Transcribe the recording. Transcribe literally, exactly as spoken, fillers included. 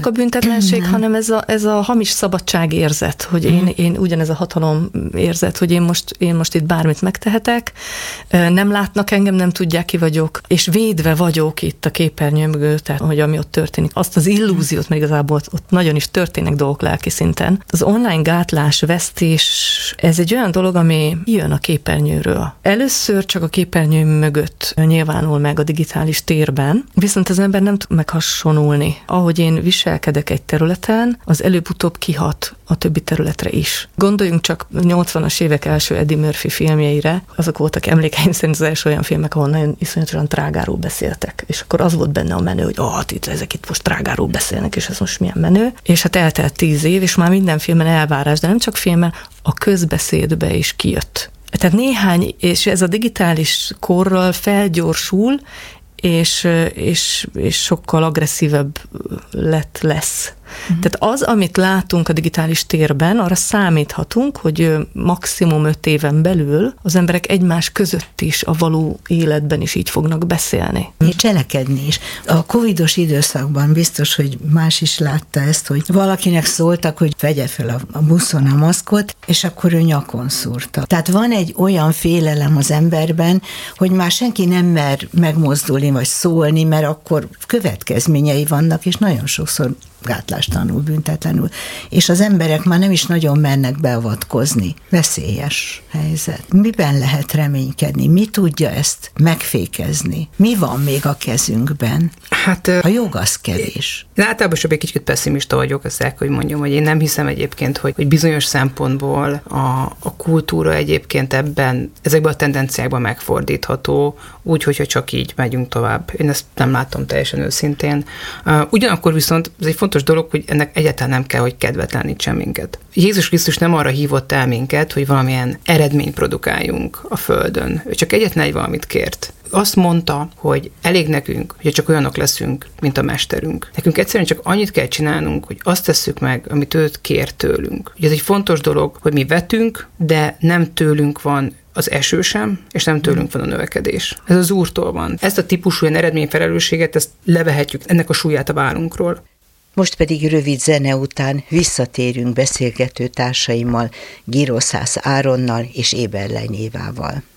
csak a büntetlenség, nem. hanem ez a, ez a hamis szabadságérzet, hogy én, én ugyanez a hatalom érzet, hogy én most, én most itt bármit megtehetek, nem látnak engem, nem tudják, ki vagyok, és védve vagyok itt a képernyő mögött, tehát hogy ami ott történik, azt az illúziót, mert igazából ott, ott nagyon is történnek dolgok lelki szinten. Az online gátlás, vesztés, ez egy olyan dolog, ami jön a képernyőről. Először csak a képernyő mögött nyilvánul meg a digitális térben, viszont az ember nem tud meghasonulni. Ahogy én viselkedek egy területen, az előbb-utóbb kihat a többi területre is. Gondoljunk csak nyolcvanas évek első Eddie Murphy filmjeire, azok voltak emlékeim szerint az első olyan filmek, ahol nagyon iszonyatosan trágáról beszéltek. És akkor az volt benne a menő, hogy ah, itt ezek itt most trágáról beszélnek, és ez most milyen menő. És hát eltelt tíz év, és már minden filmen elvárás, de nem csak filmen, a közbeszédbe is kijött. Tehát néhány, és ez a digitális korral felgyorsul, és, és, és sokkal agresszívebb lett lesz. Uh-huh. Tehát az, amit látunk a digitális térben, arra számíthatunk, hogy maximum öt éven belül az emberek egymás között is, a való életben is így fognak beszélni. Cselekedni is. A covidos időszakban biztos, hogy más is látta ezt, hogy valakinek szóltak, hogy vegye fel a buszon a maszkot, és akkor ő nyakon szúrta. Tehát van egy olyan félelem az emberben, hogy már senki nem mer megmozdulni, vagy szólni, mert akkor következményei vannak, és nagyon sokszor gátlástalanul, büntetlenül. És az emberek már nem is nagyon mernek beavatkozni. Veszélyes helyzet. Miben lehet reménykedni? Mi tudja ezt megfékezni? Mi van még a kezünkben? Hát, a jog az kevés. Én általában sem egy kicsit pessimista vagyok, azt el, hogy mondjam, hogy én nem hiszem egyébként, hogy, hogy bizonyos szempontból a, a kultúra egyébként ebben, ezekben a tendenciákban megfordítható, úgy, hogyha csak így megyünk tovább. Én ezt nem látom teljesen őszintén. Uh, ugyanakkor viszont ez egy fontos dolog, hogy ennek egyáltalán nem kell, hogy kedvetlenítsen minket. Jézus Krisztus nem arra hívott el minket, hogy valamilyen eredményt produkáljunk a Földön. Ő csak egyetlen egy valamit kért. Azt mondta, hogy elég nekünk, hogy csak olyanok leszünk, mint a mesterünk. Nekünk egyszerűen csak annyit kell csinálnunk, hogy azt tesszük meg, amit őt kér tőlünk. Ugye ez egy fontos dolog, hogy mi vetünk, de nem tőlünk van az eső sem, és nem tőlünk van a növekedés. Ez az Úrtól van. Ezt a típusú ilyen eredményfelelősséget, ezt levehetjük, ennek a súlyát a vállunkról. Most pedig rövid zene után visszatérünk beszélgető társaimmal, Giroszász Áronnal és Éberlei Évával.